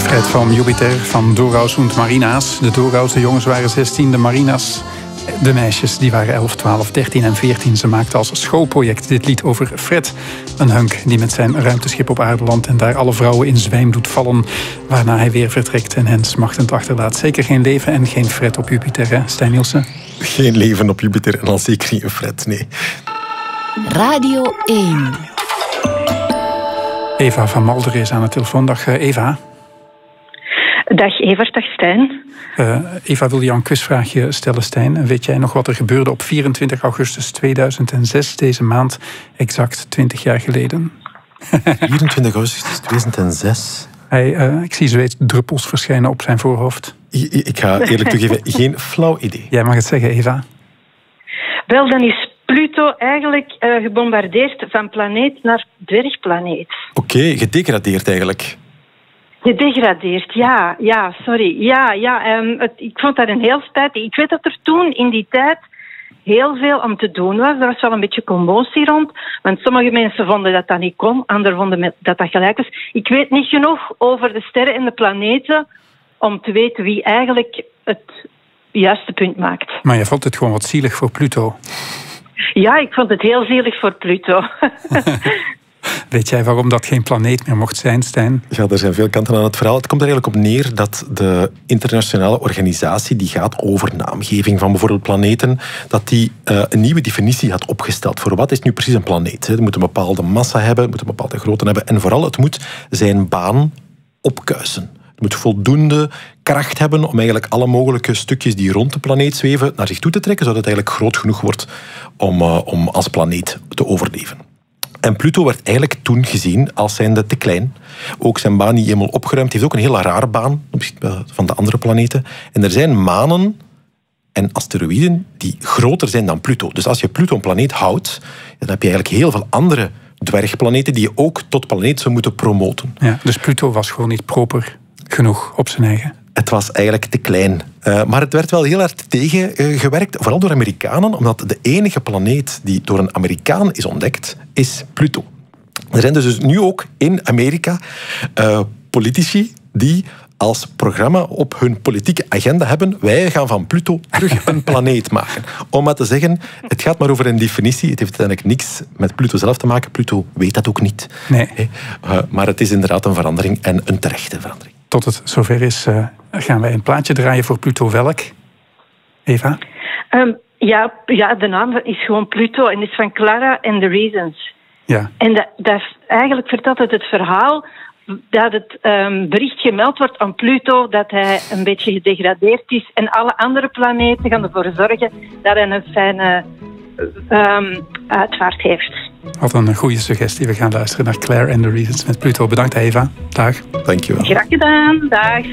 Fred van Jupiter, van Doraus und Marina's. De Doraus, de jongens waren 16, de Marina's, de meisjes, die waren 11, 12, 13 en 14. Ze maakten als schoolproject dit lied over Fred. Een hunk die met zijn ruimteschip op aarde landt en daar alle vrouwen in zwijm doet vallen, waarna hij weer vertrekt en hen smachtend achterlaat. Zeker geen leven en geen Fred op Jupiter, hè, Stijn Nielsen? Geen leven op Jupiter en al zeker niet een Fred, nee. Radio 1. Eva van Malder is aan de telefoon. Dag Eva. Dag Evert, dag Stijn. Eva wil jou een quizvraagje stellen, Stijn. Weet jij nog wat er gebeurde op 24 augustus 2006, deze maand, exact 20 jaar geleden? 24 augustus 2006? Ik zie zweetdruppels verschijnen op zijn voorhoofd. Ik ga eerlijk toegeven, geen flauw idee. Jij mag het zeggen, Eva. Wel, dan is Pluto eigenlijk gebombardeerd van planeet naar dwergplaneet. Oké, gedegradeerd eigenlijk. Gedegradeerd, ja, sorry. Ik vond dat een heel spijtig. Ik weet dat er toen in die tijd heel veel om te doen was. Er was wel een beetje commotie rond. Want sommige mensen vonden dat dat niet kon. Anderen vonden dat dat gelijk is. Ik weet niet genoeg over de sterren en de planeten om te weten wie eigenlijk het juiste punt maakt. Maar je vond het gewoon wat zielig voor Pluto. Ja, ik vond het heel zielig voor Pluto. Weet jij waarom dat geen planeet meer mocht zijn, Stijn? Ja, er zijn veel kanten aan het verhaal. Het komt er eigenlijk op neer dat de internationale organisatie die gaat over naamgeving van bijvoorbeeld planeten, dat die een nieuwe definitie had opgesteld voor wat is nu precies een planeet. Het moet een bepaalde massa hebben, het moet een bepaalde grootte hebben en vooral het moet zijn baan opkuisen. Het moet voldoende kracht hebben om eigenlijk alle mogelijke stukjes die rond de planeet zweven naar zich toe te trekken, zodat het eigenlijk groot genoeg wordt om als planeet te overleven. En Pluto werd eigenlijk toen gezien als zijnde te klein. Ook zijn baan niet helemaal opgeruimd. Hij heeft ook een hele rare baan van de andere planeten. En er zijn manen en asteroïden die groter zijn dan Pluto. Dus als je Pluto een planeet houdt, dan heb je eigenlijk heel veel andere dwergplaneten die je ook tot planeet zou moeten promoten. Ja, dus Pluto was gewoon niet proper genoeg op zijn eigen. Het was eigenlijk te klein. Maar het werd wel heel hard tegengewerkt, vooral door Amerikanen, omdat de enige planeet die door een Amerikaan is ontdekt, is Pluto. Er zijn dus nu ook in Amerika politici die als programma op hun politieke agenda hebben, wij gaan van Pluto terug een planeet maken. Om maar te zeggen, het gaat maar over een definitie. Het heeft uiteindelijk niks met Pluto zelf te maken. Pluto weet dat ook niet. Nee. Maar het is inderdaad een verandering en een terechte verandering. Tot het zover is, gaan wij een plaatje draaien voor Pluto. Welk? Eva? Ja, de naam is gewoon Pluto en is van Clara and the Reasons. Ja. En eigenlijk vertelt het verhaal dat het bericht gemeld wordt aan Pluto dat hij een beetje gedegradeerd is en alle andere planeten gaan ervoor zorgen dat hij een fijne uitvaart heeft. Wat een goede suggestie. We gaan luisteren naar Claire and the Reasons met Pluto. Bedankt, Eva. Dag. Dankjewel. Graag gedaan. Dag.